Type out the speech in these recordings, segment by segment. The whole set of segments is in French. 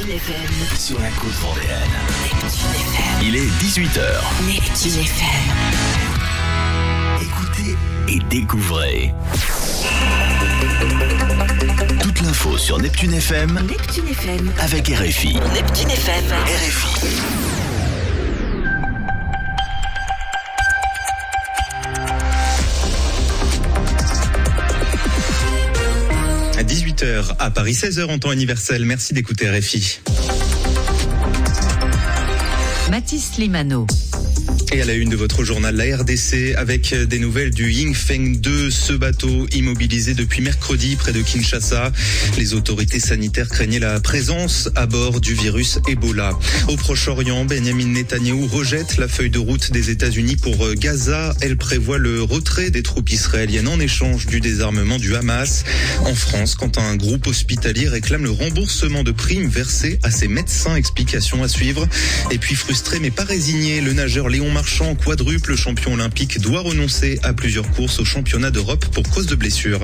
Neptune FM. Sur la côte vendéenne. Neptune FM. Il est 18h. Neptune FM. Écoutez et découvrez. Toute l'info sur Neptune FM. Neptune FM. Avec RFI. Neptune FM. RFI. À 18h à Paris, 16h en temps universel. Merci d'écouter RFI. Mathis Limano. Et à la une de votre journal, la RDC, avec des nouvelles du Yingfeng 2, ce bateau immobilisé depuis mercredi près de Kinshasa. Les autorités sanitaires craignaient la présence à bord du virus Ebola. Au Proche-Orient, Benjamin Netanyahou rejette la feuille de route des États-Unis pour Gaza. Elle prévoit le retrait des troupes israéliennes en échange du désarmement du Hamas. En France, quand un groupe hospitalier réclame le remboursement de primes versées à ses médecins, explication à suivre. Et puis frustré mais pas résigné, le nageur Léon Marchand, quadruple champion olympique, doit renoncer à plusieurs courses au championnat d'Europe pour cause de blessure.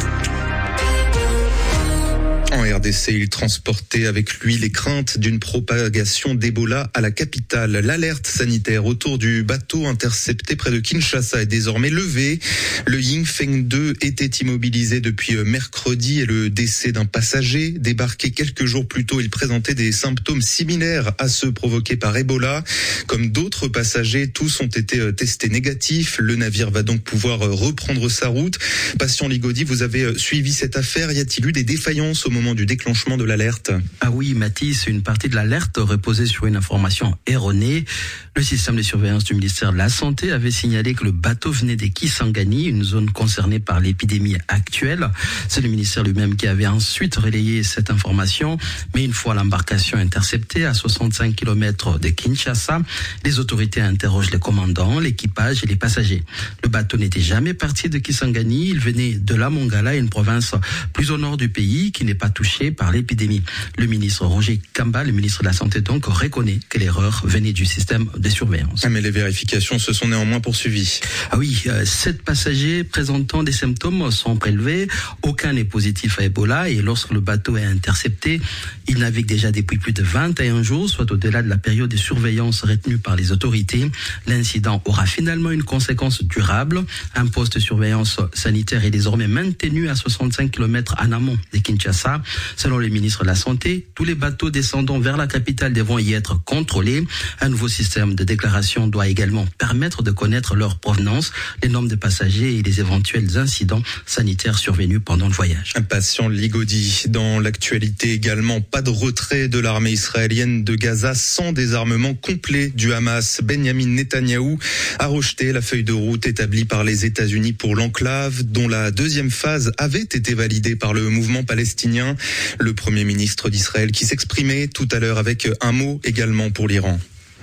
En RDC, il transportait avec lui les craintes d'une propagation d'Ebola à la capitale. L'alerte sanitaire autour du bateau intercepté près de Kinshasa est désormais levée. Le Yingfeng 2 était immobilisé depuis mercredi et le décès d'un passager débarqué quelques jours plus tôt. Il présentait des symptômes similaires à ceux provoqués par Ebola. Comme d'autres passagers, tous ont été testés négatifs. Le navire va donc pouvoir reprendre sa route. Patient Ligodi, vous avez suivi cette affaire. Y a-t-il eu des défaillances au moment du déclenchement de l'alerte? Ah oui, Mathis, une partie de l'alerte reposait sur une information erronée. Le système de surveillance du ministère de la Santé avait signalé que le bateau venait des Kisangani, une zone concernée par l'épidémie actuelle. C'est le ministère lui-même qui avait ensuite relayé cette information. Mais une fois l'embarcation interceptée à 65 km de Kinshasa, les autorités interrogent les commandants, l'équipage et les passagers. Le bateau n'était jamais parti de Kisangani. Il venait de la Mongala, une province plus au nord du pays qui n'est pas touché par l'épidémie. Le ministre Roger Kamba, le ministre de la Santé donc, reconnaît que l'erreur venait du système de surveillance. Mais les vérifications se sont néanmoins poursuivies. Ah oui, 7 passagers présentant des symptômes sont prélevés. Aucun n'est positif à Ebola et lorsque le bateau est intercepté, il navigue déjà depuis plus de 21 jours, soit au-delà de la période de surveillance retenue par les autorités. L'incident aura finalement une conséquence durable. Un poste de surveillance sanitaire est désormais maintenu à 65 km en amont de Kinshasa. Selon le ministre de la Santé, tous les bateaux descendant vers la capitale devront y être contrôlés. Un nouveau système de déclaration doit également permettre de connaître leur provenance, les nombres de passagers et les éventuels incidents sanitaires survenus pendant le voyage. Un patient Ligodi. Dans l'actualité également, pas de retrait de l'armée israélienne de Gaza sans désarmement complet du Hamas. Benjamin Netanyahou a rejeté la feuille de route établie par les États-Unis pour l'enclave, dont la deuxième phase avait été validée par le mouvement palestinien. Le Premier ministre d'Israël qui s'exprimait tout à l'heure avec un mot également pour l'Iran.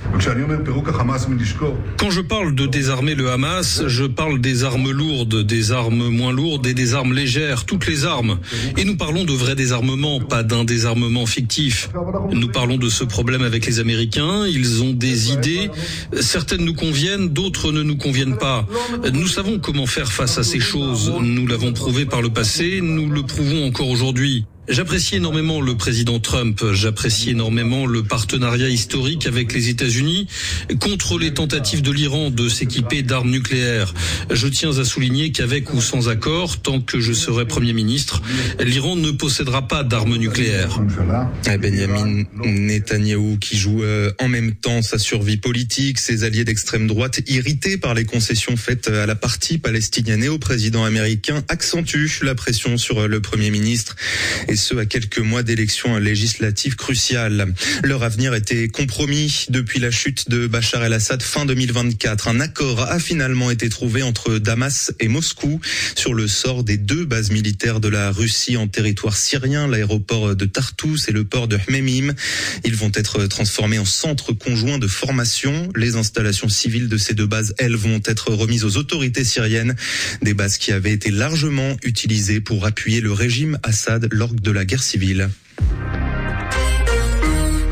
Quand je parle de désarmer le Hamas, je parle des armes lourdes, des armes moins lourdes et des armes légères, toutes les armes. Et nous parlons de vrai désarmement, pas d'un désarmement fictif. Nous parlons de ce problème avec les Américains, ils ont des idées, certaines nous conviennent, d'autres ne nous conviennent pas. Nous savons comment faire face à ces choses, nous l'avons prouvé par le passé, nous le prouvons encore aujourd'hui. J'apprécie énormément le président Trump, j'apprécie énormément le partenariat historique avec les États-Unis contre les tentatives de l'Iran de s'équiper d'armes nucléaires. Je tiens à souligner qu'avec ou sans accord, tant que je serai Premier ministre, l'Iran ne possédera pas d'armes nucléaires. Benjamin Netanyahou qui joue en même temps sa survie politique, ses alliés d'extrême droite irrités par les concessions faites à la partie palestinienne et au président américain accentuent la pression sur le Premier ministre. Et ce à quelques mois d'élections législatives cruciales. Leur avenir était compromis depuis la chute de Bachar el-Assad fin 2024. Un accord a finalement été trouvé entre Damas et Moscou sur le sort des 2 bases militaires de la Russie en territoire syrien, l'aéroport de Tartous et le port de Hmeimim. Ils vont être transformés en centres conjoints de formation. Les installations civiles de ces 2 bases, elles, vont être remises aux autorités syriennes. Des bases qui avaient été largement utilisées pour appuyer le régime Assad lors de la guerre civile.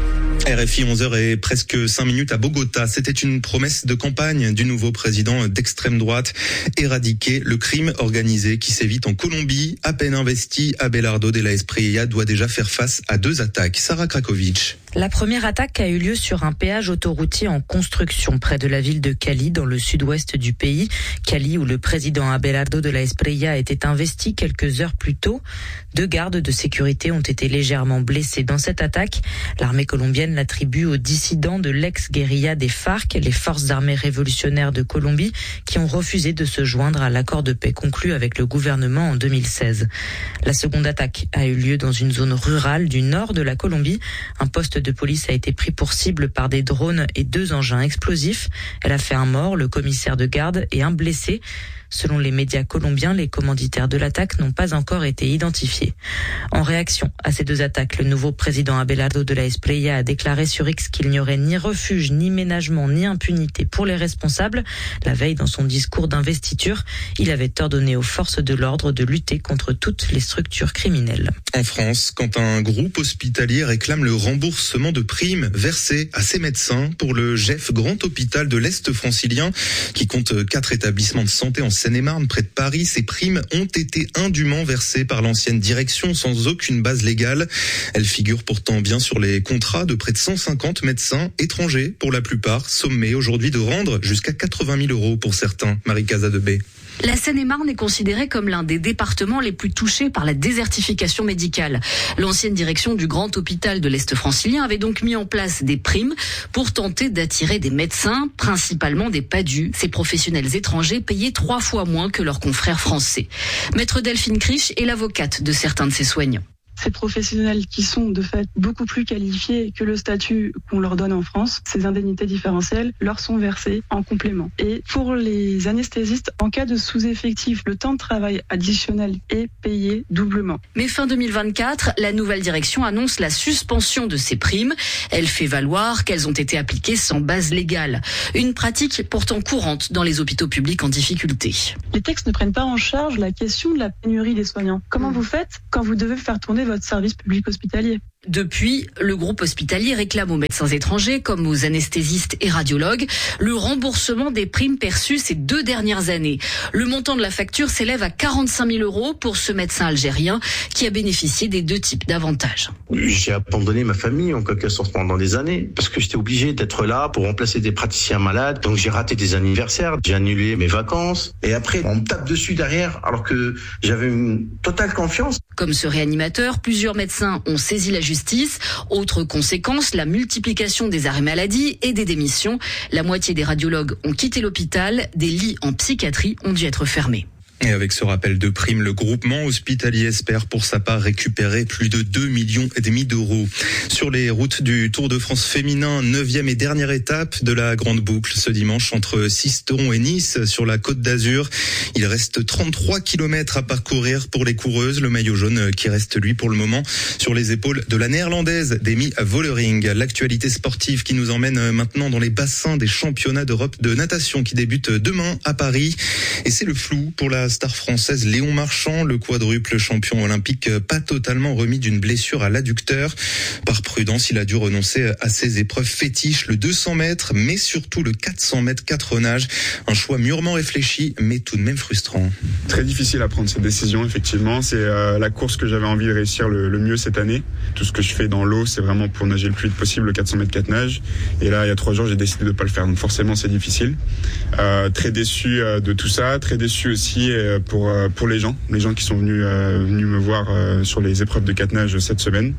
RFI 11h et presque 5 minutes à Bogota. C'était une promesse de campagne du nouveau président d'extrême droite. Éradiquer le crime organisé qui sévit en Colombie. À peine investi, Abelardo de la Espriella doit déjà faire face à 2 attaques. Sarah Krakovic. La première attaque a eu lieu sur un péage autoroutier en construction près de la ville de Cali, dans le sud-ouest du pays. Cali, où le président Abelardo de la Espriella était investi quelques heures plus tôt. 2 gardes de sécurité ont été légèrement blessés dans cette attaque. L'armée colombienne l'attribue aux dissidents de l'ex-guérilla des FARC, les forces armées révolutionnaires de Colombie, qui ont refusé de se joindre à l'accord de paix conclu avec le gouvernement en 2016. La seconde attaque a eu lieu dans une zone rurale du nord de la Colombie. Un poste de police a été pris pour cible par des drones et 2 engins explosifs. Elle a fait un mort, le commissaire de garde, et un blessé. Selon les médias colombiens, les commanditaires de l'attaque n'ont pas encore été identifiés. En réaction à ces 2 attaques, le nouveau président Abelardo de la Espriella a déclaré sur X qu'il n'y aurait ni refuge, ni ménagement, ni impunité pour les responsables. La veille, dans son discours d'investiture, il avait ordonné aux forces de l'ordre de lutter contre toutes les structures criminelles. En France, quand un groupe hospitalier réclame le remboursement de primes versées à ses médecins pour le GEF Grand Hôpital de l'Est francilien, qui compte 4 établissements de santé en Seine-et-Marne, près de Paris, ces primes ont été indûment versées par l'ancienne direction sans aucune base légale. Elles figurent pourtant bien sur les contrats de près de 150 médecins étrangers, pour la plupart, sommés aujourd'hui de rendre jusqu'à 80 000 euros pour certains. Marie Casadebé. La Seine-et-Marne est considérée comme l'un des départements les plus touchés par la désertification médicale. L'ancienne direction du Grand Hôpital de l'Est francilien avait donc mis en place des primes pour tenter d'attirer des médecins, principalement des PADU, ces professionnels étrangers payés 3 fois moins que leurs confrères français. Maître Delphine Criche est l'avocate de certains de ces soignants. Ces professionnels qui sont de fait beaucoup plus qualifiés que le statut qu'on leur donne en France, ces indemnités différentielles leur sont versées en complément. Et pour les anesthésistes, en cas de sous-effectif, le temps de travail additionnel est payé doublement. Mais fin 2024, la nouvelle direction annonce la suspension de ces primes. Elle fait valoir qu'elles ont été appliquées sans base légale. Une pratique pourtant courante dans les hôpitaux publics en difficulté. Les textes ne prennent pas en charge la question de la pénurie des soignants. Comment vous faites quand vous devez faire tourner votre service public hospitalier? Depuis, le groupe hospitalier réclame aux médecins étrangers, comme aux anesthésistes et radiologues, le remboursement des primes perçues ces 2 dernières années. Le montant de la facture s'élève à 45 000 euros pour ce médecin algérien qui a bénéficié des 2 types d'avantages. J'ai abandonné ma famille en quelque sorte pendant des années parce que j'étais obligé d'être là pour remplacer des praticiens malades. Donc j'ai raté des anniversaires, j'ai annulé mes vacances et après on me tape dessus derrière alors que j'avais une totale confiance. Comme ce réanimateur, plusieurs médecins ont saisi la justice. Autre conséquence, la multiplication des arrêts maladie et des démissions. La moitié des radiologues ont quitté l'hôpital. Des lits en psychiatrie ont dû être fermés. Et avec ce rappel de primes, le groupement hospitalier espère pour sa part récupérer plus de 2,5 millions d'euros. Sur les routes du Tour de France féminin, 9e et dernière étape de la grande boucle ce dimanche entre Sisteron et Nice sur la Côte d'Azur. Il reste 33 km à parcourir pour les coureuses. Le maillot jaune qui reste lui pour le moment sur les épaules de la néerlandaise Demi Vollering. L'actualité sportive qui nous emmène maintenant dans les bassins des championnats d'Europe de natation qui débutent demain à Paris. Et c'est le flou pour la star française Léon Marchand, le quadruple champion olympique pas totalement remis d'une blessure à l'adducteur. Par prudence, il a dû renoncer à ses épreuves fétiches, le 200 mètres, mais surtout le 400 mètres 4 nages. Un choix mûrement réfléchi, mais tout de même frustrant. Très difficile à prendre cette décision, effectivement. C'est la course que j'avais envie de réussir le mieux cette année. Tout ce que je fais dans l'eau, c'est vraiment pour nager le plus vite possible, le 400 mètres 4 nages. Et là, il y a 3 jours, j'ai décidé de pas le faire. Donc forcément, c'est difficile. Très déçu de tout ça. Très déçu aussi pour les gens qui sont venus me voir sur les épreuves de 4 nages cette semaine.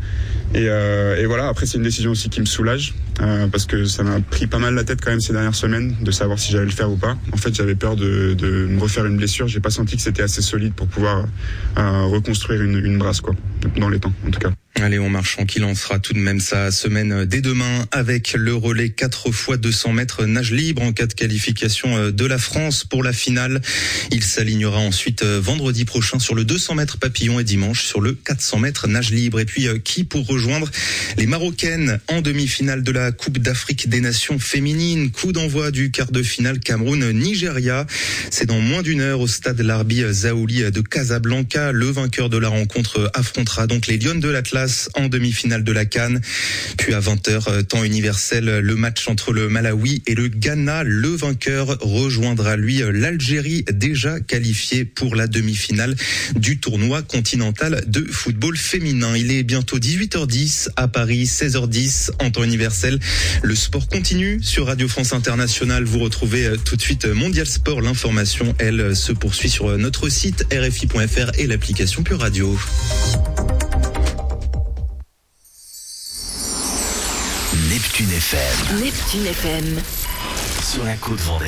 Et voilà, après c'est une décision aussi qui me soulage parce que ça m'a pris pas mal la tête quand même ces dernières semaines de savoir si j'allais le faire ou pas. En fait, j'avais peur de me refaire une blessure. J'ai pas senti que c'était assez solide pour pouvoir reconstruire une brasse quoi, dans les temps en tout cas. Léon Marchand qui lancera tout de même sa semaine dès demain avec le relais 4 x 200 mètres nage libre en cas de qualification de la France pour la finale. Il s'alignera ensuite vendredi prochain sur le 200 mètres papillon et dimanche sur le 400 mètres nage libre. Et puis qui pour rejoindre les Marocaines en demi-finale de la Coupe d'Afrique des Nations féminines. Coup d'envoi du quart de finale Cameroun-Nigeria. C'est dans moins d'une heure au stade Larbi Zaouli de Casablanca. Le vainqueur de la rencontre affrontera donc les Lionnes de l'Atlas place en demi-finale de la CAN. Puis à 20h, temps universel, le match entre le Malawi et le Ghana. Le vainqueur rejoindra lui l'Algérie, déjà qualifiée pour la demi-finale du tournoi continental de football féminin. Il est bientôt 18h10 à Paris, 16h10 en temps universel. Le sport continue sur Radio France Internationale. Vous retrouvez tout de suite Mondial Sport. L'information, elle, se poursuit sur notre site rfi.fr et l'application Pure Radio. Neptune FM. Neptune FM. Sur la côte Vendée.